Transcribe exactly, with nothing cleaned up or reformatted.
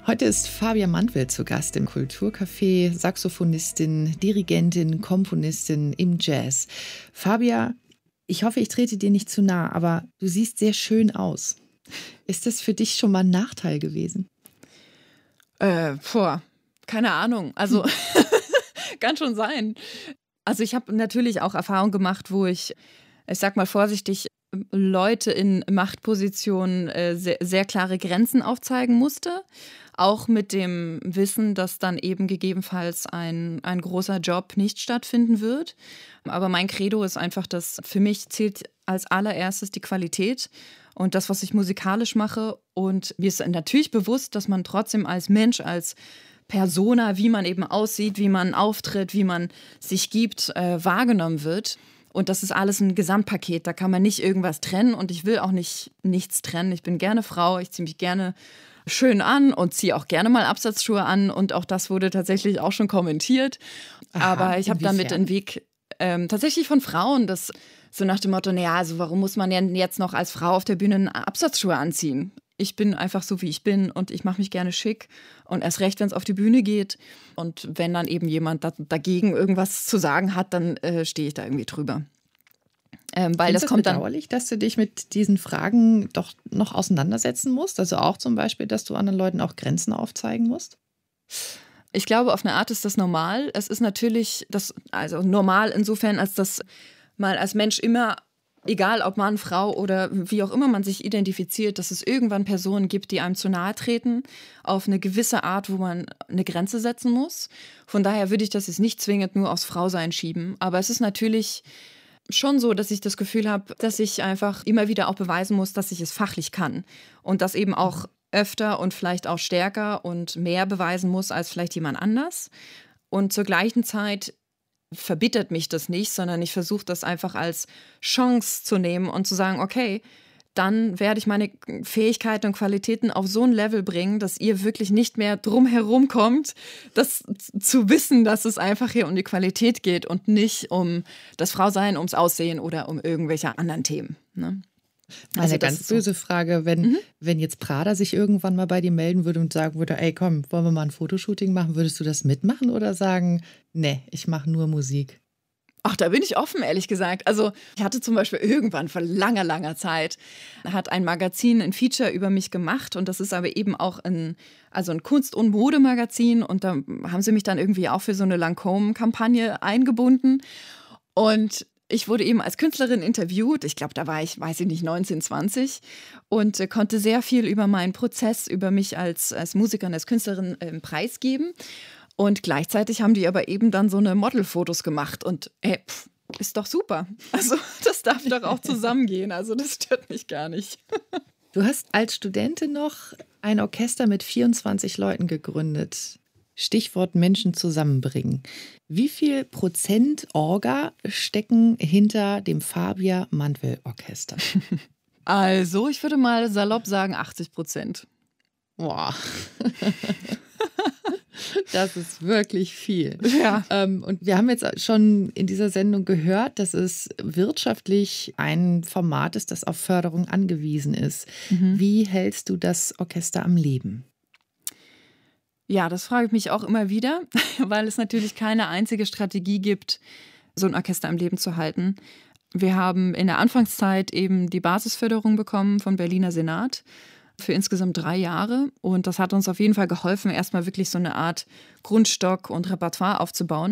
Heute ist Fabia Mantwil zu Gast im Kulturcafé, Saxophonistin, Dirigentin, Komponistin im Jazz. Fabia, ich hoffe, ich trete dir nicht zu nah, aber du siehst sehr schön aus. Ist das für dich schon mal ein Nachteil gewesen? Äh, boah, keine Ahnung. Also kann schon sein. Also ich habe natürlich auch Erfahrungen gemacht, wo ich, ich sag mal vorsichtig, Leute in Machtpositionen äh, sehr, sehr klare Grenzen aufzeigen musste. Auch mit dem Wissen, dass dann eben gegebenenfalls ein, ein großer Job nicht stattfinden wird. Aber mein Credo ist einfach, dass für mich zählt als allererstes die Qualität und das, was ich musikalisch mache. Und mir ist natürlich bewusst, dass man trotzdem als Mensch, als Persona, wie man eben aussieht, wie man auftritt, wie man sich gibt, äh, wahrgenommen wird. Und das ist alles ein Gesamtpaket. Da kann man nicht irgendwas trennen. Und ich will auch nicht nichts trennen. Ich bin gerne Frau, ich ziehe mich gerne schön an und ziehe auch gerne mal Absatzschuhe an. Und auch das wurde tatsächlich auch schon kommentiert. Aha, aber ich habe damit den Weg ähm, tatsächlich von Frauen, das so nach dem Motto, naja, also warum muss man denn jetzt noch als Frau auf der Bühne Absatzschuhe anziehen? Ich bin einfach so, wie ich bin und ich mache mich gerne schick und erst recht, wenn es auf die Bühne geht. Und wenn dann eben jemand da, dagegen irgendwas zu sagen hat, dann äh, stehe ich da irgendwie drüber. Ähm, weil Findest das kommt das bedauerlich, dass du dich mit diesen Fragen doch noch auseinandersetzen musst? Also auch zum Beispiel, dass du anderen Leuten auch Grenzen aufzeigen musst? Ich glaube, auf eine Art ist das normal. Es ist natürlich das, also normal insofern, als dass man als Mensch immer, egal ob Mann, Frau oder wie auch immer man sich identifiziert, dass es irgendwann Personen gibt, die einem zu nahe treten, auf eine gewisse Art, wo man eine Grenze setzen muss. Von daher würde ich das jetzt nicht zwingend nur aufs Frausein schieben. Aber es ist natürlich schon so, dass ich das Gefühl habe, dass ich einfach immer wieder auch beweisen muss, dass ich es fachlich kann. Und das eben auch öfter und vielleicht auch stärker und mehr beweisen muss als vielleicht jemand anders. Und zur gleichen Zeit verbittert mich das nicht, sondern ich versuche das einfach als Chance zu nehmen und zu sagen, okay, dann werde ich meine Fähigkeiten und Qualitäten auf so ein Level bringen, dass ihr wirklich nicht mehr drum herum kommt, das zu wissen, dass es einfach hier um die Qualität geht und nicht um das Frausein, ums Aussehen oder um irgendwelche anderen Themen. Ne? Also eine ganz böse so. Frage, wenn, mhm. wenn jetzt Prada sich irgendwann mal bei dir melden würde und sagen würde, ey komm, wollen wir mal ein Fotoshooting machen, würdest du das mitmachen oder sagen, nee, ich mache nur Musik? Ach, da bin ich offen, ehrlich gesagt. Also ich hatte zum Beispiel irgendwann vor langer, langer Zeit, hat ein Magazin ein Feature über mich gemacht und das ist aber eben auch ein, also ein Kunst- und Modemagazin und da haben sie mich dann irgendwie auch für so eine Lancôme-Kampagne eingebunden und ich wurde eben als Künstlerin interviewt. Ich glaube, da war ich, weiß ich nicht, neunzehn, zwanzig und äh, konnte sehr viel über meinen Prozess, über mich als, als Musikerin, als Künstlerin äh, preisgeben. Und gleichzeitig haben die aber eben dann so eine Modelfotos gemacht. Und ey, pff, ist doch super. Also das darf doch auch zusammengehen. Also das stört mich gar nicht. Du hast als Studentin noch ein Orchester mit vierundzwanzig Leuten gegründet. Stichwort Menschen zusammenbringen. Wie viel Prozent Orga stecken hinter dem Fabia Mantwil Orchester? Also, ich würde mal salopp sagen achtzig Prozent. Boah. Das ist wirklich viel. Ja. Ähm, und wir haben jetzt schon in dieser Sendung gehört, dass es wirtschaftlich ein Format ist, das auf Förderung angewiesen ist. Mhm. Wie hältst du das Orchester am Leben? Ja, das frage ich mich auch immer wieder, weil es natürlich keine einzige Strategie gibt, so ein Orchester am Leben zu halten. Wir haben in der Anfangszeit eben die Basisförderung bekommen vom Berliner Senat für insgesamt drei Jahre. Und das hat uns auf jeden Fall geholfen, erstmal wirklich so eine Art Grundstock und Repertoire aufzubauen.